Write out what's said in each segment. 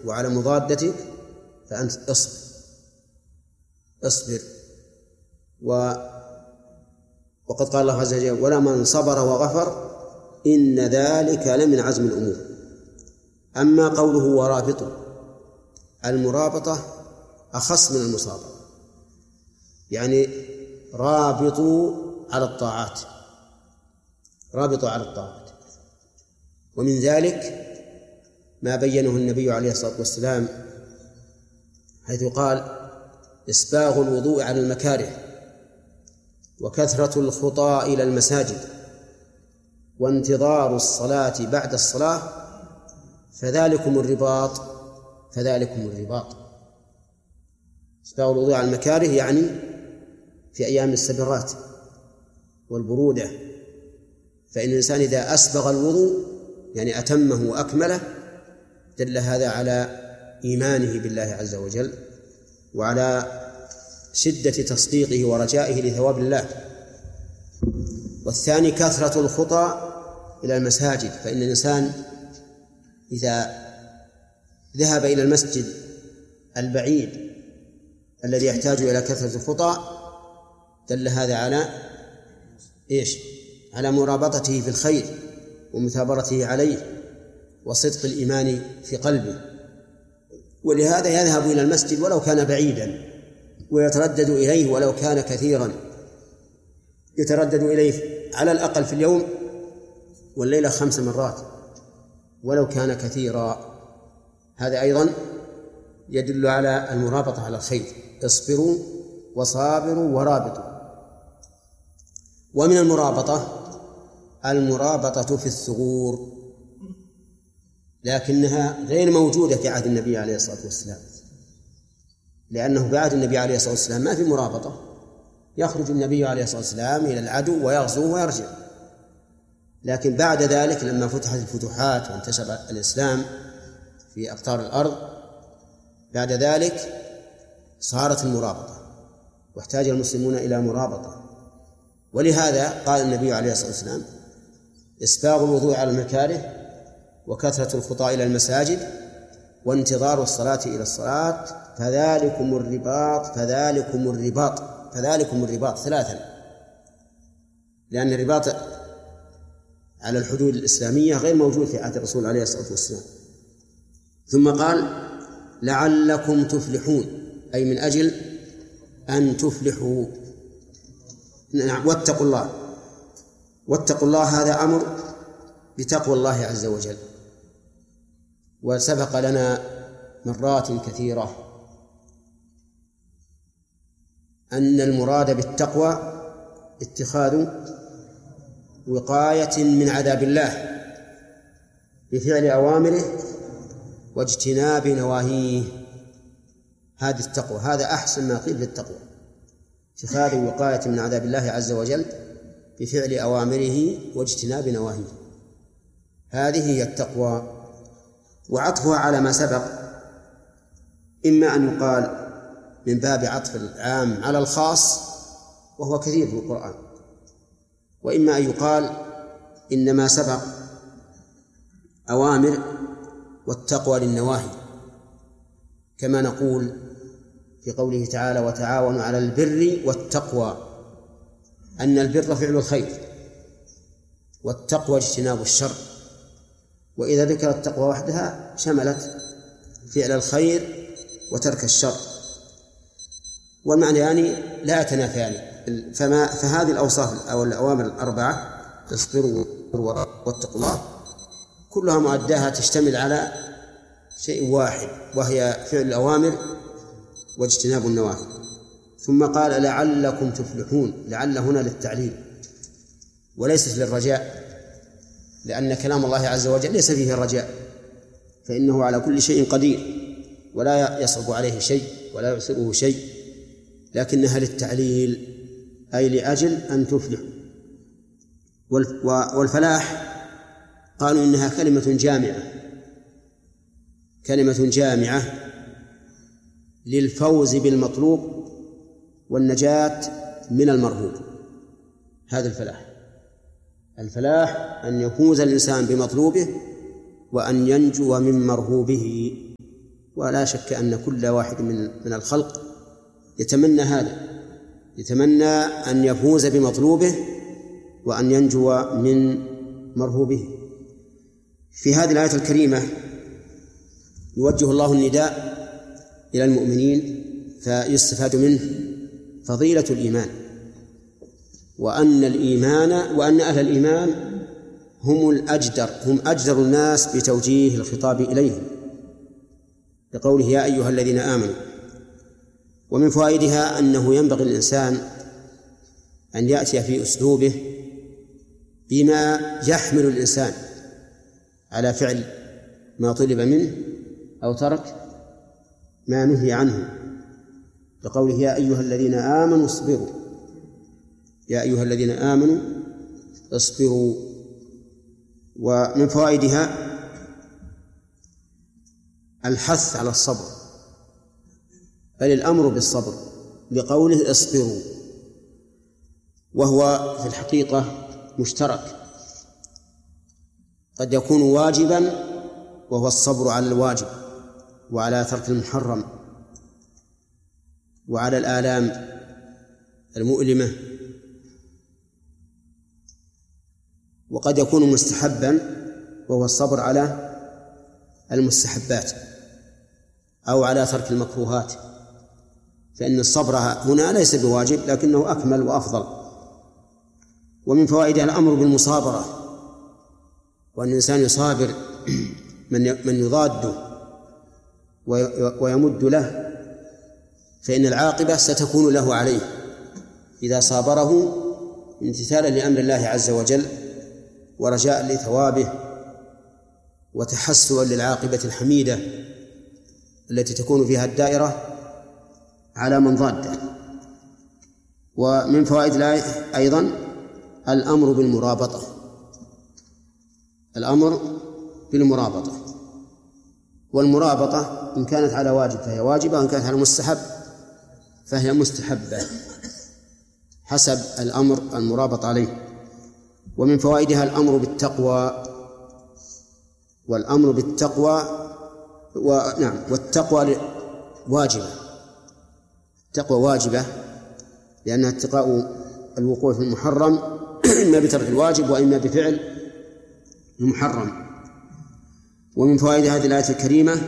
وعلى مضادتك فأنت اصبر. وقد قال الله عز وجل: ولمن صبر وغفر إن ذلك لمن عزم الأمور. أما قوله ورابطه، المرابطة أخص من المصابرة، يعني رابطوا على الطاعات، ومن ذلك ما بينه النبي عليه الصلاة والسلام حيث قال: إسباغ الوضوء على المكاره، وكثرة الخطى إلى المساجد، وانتظار الصلاة بعد الصلاة، فذلكم الرباط. إسباغ الوضوء على المكاره يعني في أيام السبرات والبرودة، فإن الإنسان إذا أسبغ الوضوء يعني أتمه وأكمله دل هذا على إيمانه بالله عز وجل وعلى شدة تصديقه ورجائه لثواب الله. والثاني كثرة الخطى إلى المساجد، فإن الإنسان إذا ذهب إلى المسجد البعيد الذي يحتاج إلى كثرة الخطى دل هذا على على مرابطته في الخير ومثابرته عليه وصدق الإيمان في قلبه، ولهذا يذهب إلى المسجد ولو كان بعيدا، ويتردد إليه ولو كان كثيرا، يتردد إليه على الأقل في اليوم والليلة 5 مرات ولو كان كثيرا. هذا أيضا يدل على المرابطة على الخير: اصبروا وصابروا ورابطوا. ومن المرابطة في الثغور، لكنها غير موجودة في عهد النبي عليه الصلاة والسلام، لأنه في عهد النبي عليه الصلاة والسلام ما في مرابطة، يخرج النبي عليه الصلاة والسلام إلى العدو ويغزو ويرجع. لكن بعد ذلك لما فتحت الفتوحات وانتشر الإسلام في أقطار الأرض، بعد ذلك صارت المرابطة واحتاج المسلمون إلى مرابطة. ولهذا قال النبي عليه الصلاة والسلام: إسباغ الوضوء على المكاره، وكثرة الخطى إلى المساجد، وانتظار الصلاة إلى الصلاة، فذلكم الرباط 3، لأن الرباط على الحدود الإسلامية غير موجود في عهد الرسول عليه الصلاة والسلام. ثم قال: لعلكم تفلحون، أي من أجل أن تفلحوا. واتقوا الله هذا أمر بتقوى الله عز وجل. وسبق لنا مرات كثيرة أن المراد بالتقوى اتخاذ وقاية من عذاب الله بفعل أوامره واجتناب نواهيه. هذه التقوى، هذا أحسن ما قيل في التقوى: اتخاذ وقاية من عذاب الله عز وجل بفعل أوامره واجتناب نواهيه، هذه هي التقوى. وعطفها على ما سبق إما أن يقال من باب عطف العام على الخاص وهو كثير في القرآن، وإما أن يقال إنما سبق أوامر والتقوى للنواهي، كما نقول في قوله تعالى: وتعاونوا على البر والتقوى، أن البر فعل الخير والتقوى اجتناب الشر. وإذا ذكرت التقوى وحدها شملت فعل الخير وترك الشر، والمعنى يعني لا يتنافيان. فهذه الأوصاف أو الأوامر الأربعة: اصبروا واتقوا الله، كلها مؤداها تشتمل على شيء واحد، وهي فعل الأوامر واجتناب النواهي. ثم قال: لعلكم تفلحون. لعل هنا للتعليل وليست للرجاء، لأن كلام الله عز وجل ليس فيه الرجاء، فإنه على كل شيء قدير ولا يصعب عليه شيء ولا يعسره شيء، لكنها للتعليل أي لأجل أن تفلحوا. والفلاح قالوا إنها كلمة جامعة للفوز بالمطلوب والنجاة من المرهوب. هذا الفلاح أن يفوز الإنسان بمطلوبه وأن ينجو من مرهوبه. ولا شك أن كل واحد من الخلق يتمنى هذا، يتمنى أن يفوز بمطلوبه وأن ينجو من مرهوبه. في هذه الآية الكريمة يوجه الله النداء إلى المؤمنين فيستفاد منه فضيلة الإيمان، وأن أهل الإيمان هم أجدر الناس بتوجيه الخطاب إليهم، بقوله يا أيها الذين آمنوا. ومن فوائدها أنه ينبغي للإنسان أن يأتي في أسلوبه بما يحمل الإنسان على فعل ما طلب منه أو ترك ما نهي عنه، بقوله يا أيها الذين آمنوا اصبروا، يا أيها الذين آمنوا اصبروا. ومن فوائدها الحث على الصبر، بل الأمر بالصبر لقوله اصبروا، وهو في الحقيقة مشترك، قد يكون واجبا وهو الصبر على الواجب وعلى ترك المحرم وعلى الآلام المؤلمة، وقد يكون مستحبا وهو الصبر على المستحبات أو على ترك المكروهات، فإن الصبر هنا ليس بواجب لكنه أكمل وأفضل. ومن فوائدها الأمر بالمصابرة، وأن الإنسان يصابر من يضاده ويمد له، فإن العاقبة ستكون له عليه إذا صابره امتثالا لأمر الله عز وجل ورجاء لثوابه وتحسرا للعاقبة الحميدة التي تكون فيها الدائرة على من ضاده. ومن فوائد الآية أيضا الأمر بالمرابطة، الأمر بالمرابطة، والمرابطة إن كانت على واجب فهي واجبة، وإن كانت على مستحب فهي مستحبة حسب الأمر المرابط عليه. ومن فوائدها الأمر بالتقوى، والأمر بالتقوى والتقوى واجبة، التقوى واجبة لأنها اتقاء الوقوع في المحرم إما بترك الواجب وإما بفعل المحرم. ومن فوائد هذه الآية الكريمة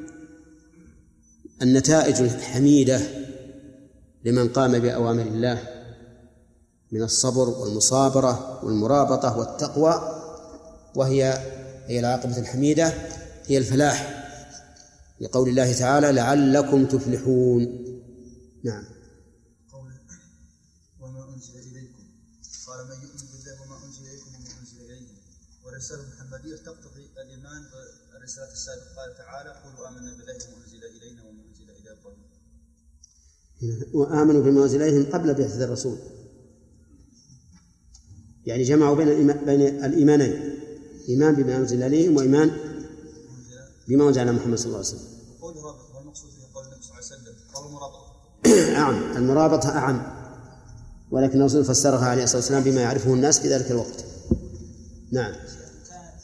النتائج الحميدة لمن قام بأوامر الله من الصبر والمصابرة والمرابطة والتقوى، وهي العاقبة الحميدة هي الفلاح، لقول الله تعالى لعلكم تفلحون. نعم. وما أنزل إليكم قال من يؤمن بالله وما أنزل إليكم وما أنزل إليه، والرسالة المحمدية تقتضي الإيمان بالرسالة السابقة. قال تعالى قولوا آمنا بالله وما أنزل إلينا وما أنزل إلى إبراهيم، وآمنوا بما أنزل إليهم قبل بعثة الرسول، يعني جمعوا بين الإيمانين، إيمان بما أنزل إليهم وإيمان بما أنزل على محمد صلى الله عليه وسلم. قول رابط والمقصود فيه قول النبي صلى الله عليه وسلم قال المرابطة أعم، المرابطة أعم، ولكن الرسول فسرها عليه الصلاة والسلام بما يعرفه الناس في ذلك الوقت. نعم. كانت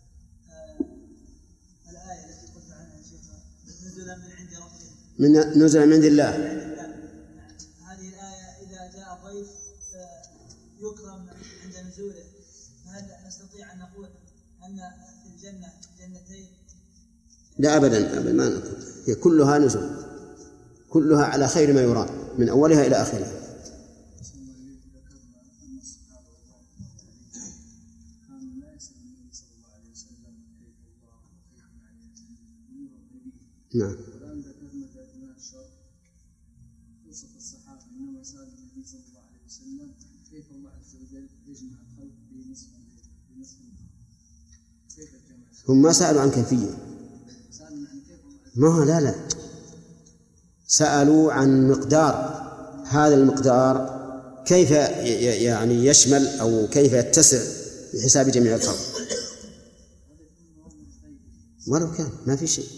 الآية التي قلت عنها يا شيخ نزلا من عند ربهم، نزلا من عند الله. هذه الآية إذا جاء ضيف يكرم عند نزوله، فهل نستطيع أن نقول أن في الجنة جنتين؟ لا أبدا، ما نقول، هي كلها نزول، كلها على خير ما يرام من أولها إلى آخرها. نعم. والآن ذكرنا في الشرح قصة الصحابة إنما سأل النبي صلى الله عليه وسلم كيف الله عز وجل يجمع الخلق بنصف النهار، كيف الجمع؟ هم ما سألوا عن كيفية، سألوا عن كيف ما لا سألوا عن مقدار، هذا المقدار كيف يعني يشمل أو كيف يتسع بحساب جميع الخلق، ولو كان ما في شيء.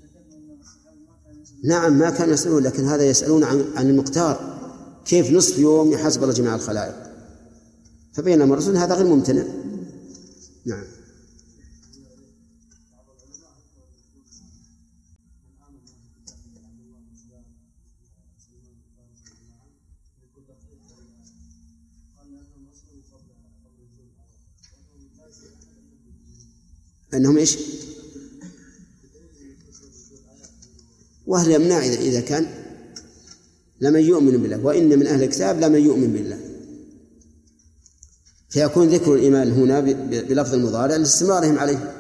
نعم ما كانوا يسألون، لكن هذا يسألون عن المقدار، كيف نصف يوم يحاسب الله جميع الخلائق، فبينما الرسول هذا غير ممتنع. نعم. أنهم إيش؟ وهل يمنع إذا كان لمن يؤمن بالله، وإن من أهل الكتاب لمن يؤمن بالله، فيكون ذكر الإيمان هنا بلفظ المضارع لاستمرارهم عليه.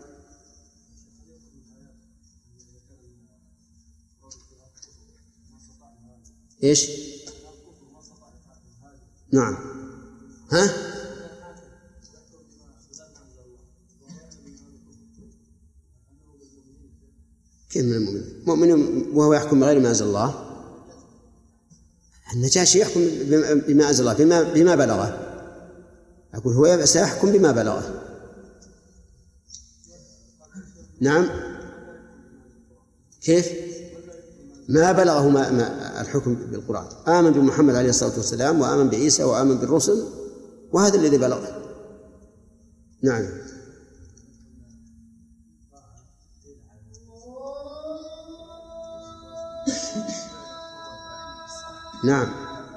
إيش؟ نعم. ها؟ كيف من المؤمن؟ مؤمن وهو يحكم بغير ما أنزل الله؟ النجاشي يحكم بما أنزل الله بما بلغه. أقول هو سيحكم بما بلغه. نعم. كيف؟ ما بلغه ما الحكم بالقرآن. آمن بمحمد عليه الصلاة والسلام، وآمن بعيسى، وآمن بالرسل، وهذا الذي بلغه. نعم. نعم،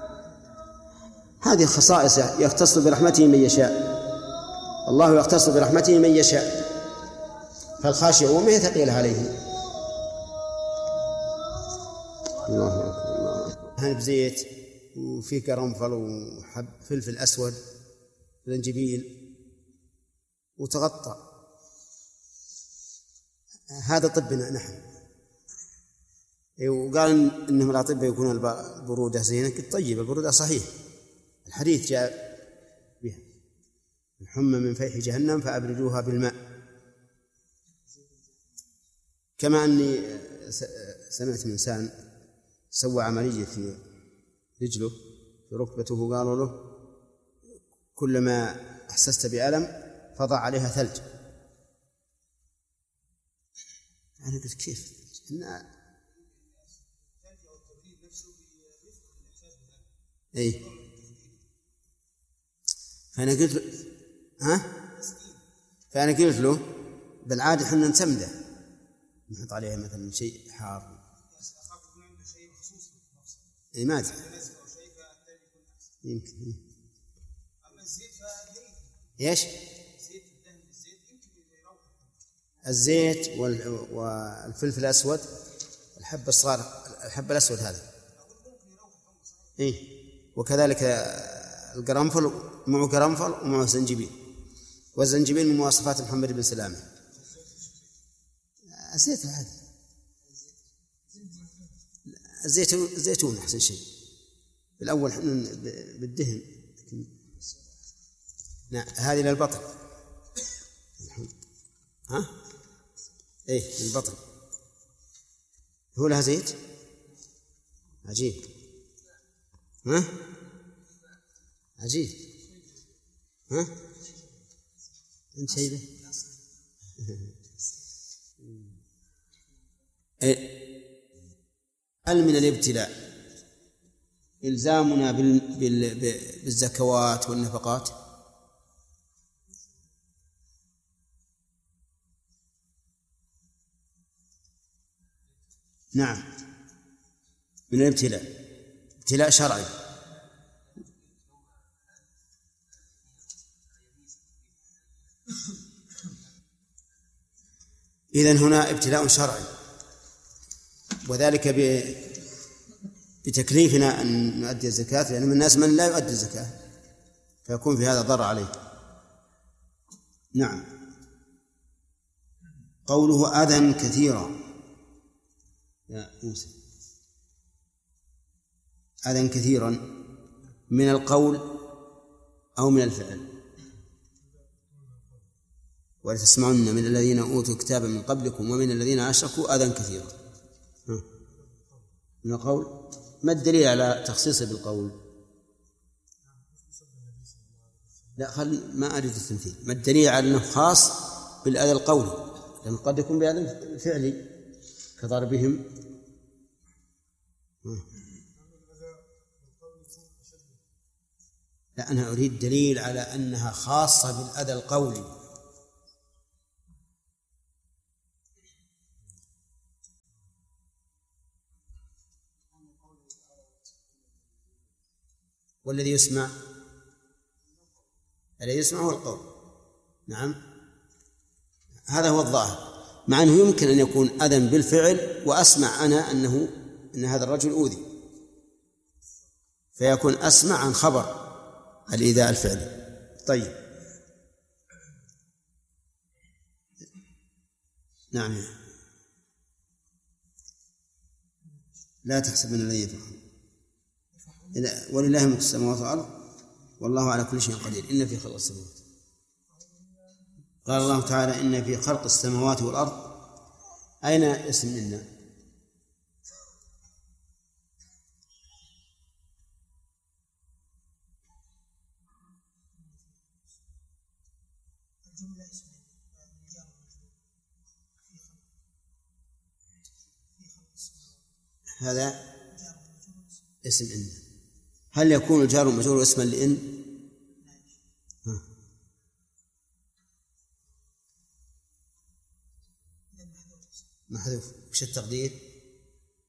هذه خصائص يختص برحمته من يشاء. الله يختص برحمته من يشاء، فالخاشعون ما يثقل عليهم. الله أكبر. هل بزيت وفيه قرنفل وحب فلفل أسود زنجبيل وتغطى، هذا طبنا نحن. وقال إنهم الأطباء يكون البرودة زينة. طيب، البرودة صحيح، الحديث جاء بها: الحمى من فيح جهنم فأبردوها بالماء. كما أني سمعت من إنسان سوى عملية في رجله، في ركبته، قالوا له كلما أحسست بألم فضع عليها ثلج. أنا قلت كيف؟ إيه. فأنا قلت له بالعادة حنا نسمده، نحط عليها مثلا شيء حار. إيه، ما أدري، يمكن. إيش؟ الزيت والفلفل الأسود، الحب الصغار، الحب الأسود هذا. إيه. وكذلك القرنفل، معه قرنفل ومعه زنجبيل، والزنجبيل من مواصفات محمد بن سلامة. الزيت هذا الزيتون أحسن شيء. بالأول حنا بالدهن. نعم، هذه للبطن. ها؟ إيه، للبطن. هو لها زيت عجيب. ها؟ عجيب. ها؟ انت شيبه. هل من الابتلاء إلزامنا بالزكوات والنفقات؟ نعم، من الابتلاء، ابتلاء شرعي. إذن هنا ابتلاء شرعي، وذلك بتكليفنا أن نؤدي الزكاة، لأن من الناس من لا يؤدي الزكاة، فيكون في هذا ضرر عليه. نعم. قوله أذى كثيرا يا موسى، أذى كثيرا من القول أو من الفعل. ولتسمعن من الذين أوتوا كتابا من قبلكم ومن الذين أشركوا أذى كثيرا. من القول. ما الدليل على تخصيصه بالقول؟ لا، ما أريد التمثيل. ما الدليل على أنه خاص بالأذى القولي؟ لأنه قد يكون بأذى فعلي كضربهم. لا، أنا أريد دليل على أنها خاصة بالأذى القولي. والذي يسمع، الذي يسمع هو القول. نعم، هذا هو الظاهر، مع أنه يمكن أن يكون أذى بالفعل وأسمع أنا أن هذا الرجل أوذي، فيكون أسمع عن خبر الإيذاء الفعلي. طيب، نعم. لا تحسبن الذين يفرحون، ولله ملك السماوات والأرض والله على كل شيء قدير. إن في خلق السماوات، قال الله تعالى إن في خلق السماوات والأرض. أين اسم إن؟ هذا اسم إن. هل يكون الجار والمجرور اسما لإن؟ محذوف. وش التقدير؟